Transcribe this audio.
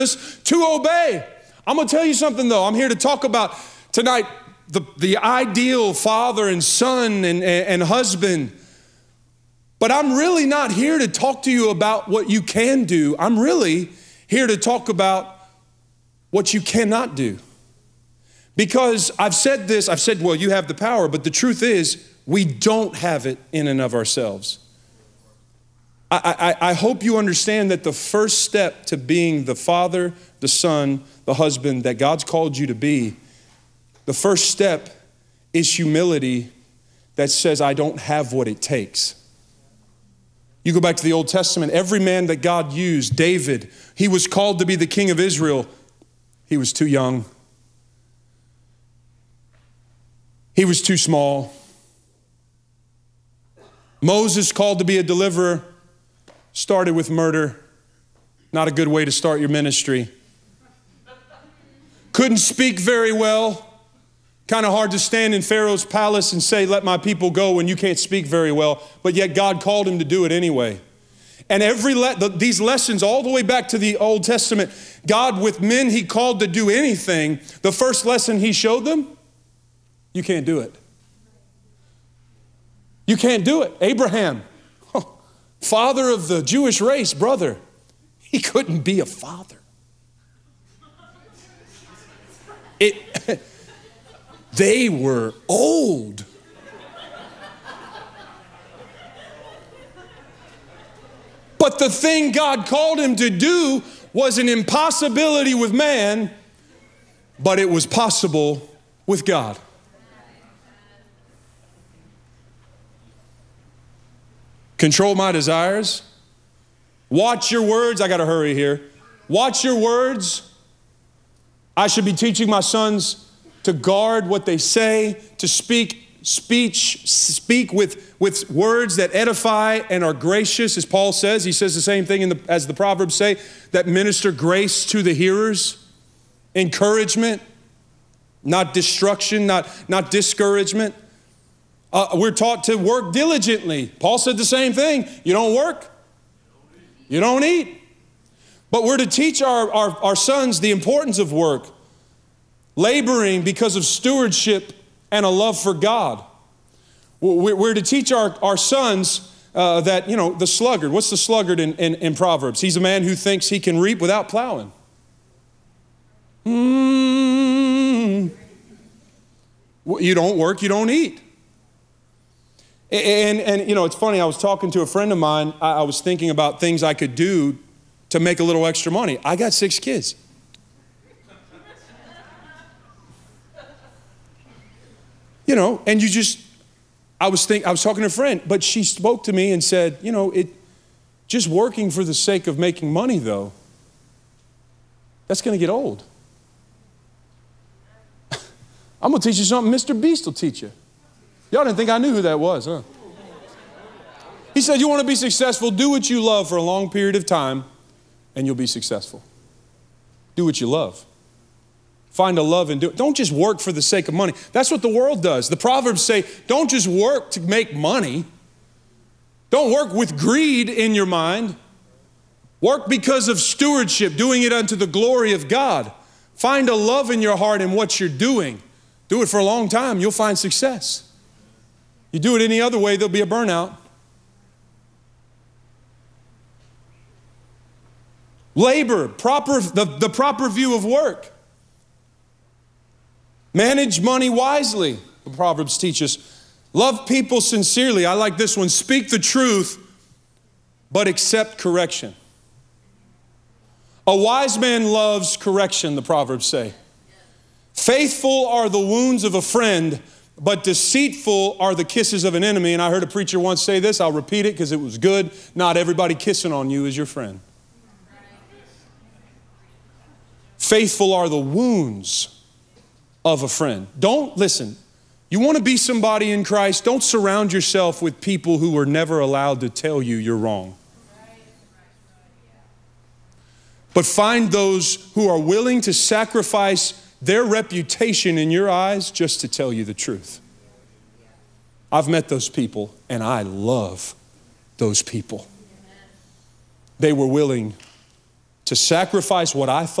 to obey. I'm going to tell you something, though. I'm here to talk about tonight the ideal father and son and husband. But I'm really not here to talk to you about what you can do. I'm really here to talk about what you cannot do. Because I've said, well, you have the power, but the truth is, we don't have it in and of ourselves. I hope you understand that the first step to being the father, the son, the husband that God's called you to be, the first step is humility that says, I don't have what it takes. You go back to the Old Testament, every man that God used, David, he was called to be the king of Israel. He was too young. He was too small. Moses, called to be a deliverer, started with murder. Not a good way to start your ministry. Couldn't speak very well. Kind of hard to stand in Pharaoh's palace and say, let my people go, when you can't speak very well. But yet God called him to do it anyway. And these lessons all the way back to the Old Testament, God with men he called to do anything, the first lesson he showed them, you can't do it. You can't do it. Abraham, father of the Jewish race, brother, he couldn't be a father. They were old. But the thing God called him to do was an impossibility with man, but it was possible with God. Control my desires. Watch your words. I got to hurry here. Watch your words. I should be teaching my sons to guard what they say, to speak with words that edify and are gracious, as Paul says. He says the same thing as the Proverbs say, that minister grace to the hearers, encouragement, not destruction, not discouragement. We're taught to work diligently. Paul said the same thing. You don't work, you don't eat. But we're to teach our sons the importance of work, laboring because of stewardship and a love for God. We're to teach our sons that, the sluggard. What's the sluggard in Proverbs? He's a man who thinks he can reap without plowing. You don't work, you don't eat. And it's funny, I was talking to a friend of mine. I was thinking about things I could do to make a little extra money. I got 6 kids. And I was talking to a friend, but she spoke to me and said, just working for the sake of making money, though, that's going to get old. I'm going to teach you something Mr. Beast will teach you. Y'all didn't think I knew who that was, huh? He said, you want to be successful, do what you love for a long period of time, and you'll be successful. Do what you love. Find a love and do it. Don't just work for the sake of money. That's what the world does. The Proverbs say, don't just work to make money. Don't work with greed in your mind. Work because of stewardship, doing it unto the glory of God. Find a love in your heart in what you're doing. Do it for a long time, you'll find success. You do it any other way, there'll be a burnout. Labor, the proper view of work. Manage money wisely, the Proverbs teach us. Love people sincerely. I like this one. Speak the truth, but accept correction. A wise man loves correction, the Proverbs say. Faithful are the wounds of a friend, but deceitful are the kisses of an enemy. And I heard a preacher once say this. I'll repeat it because it was good. Not everybody kissing on you is your friend. Faithful are the wounds of a friend. Listen, you want to be somebody in Christ, don't surround yourself with people who were never allowed to tell you you're wrong. But find those who are willing to sacrifice their reputation in your eyes just to tell you the truth. I've met those people and I love those people. They were willing to sacrifice what I thought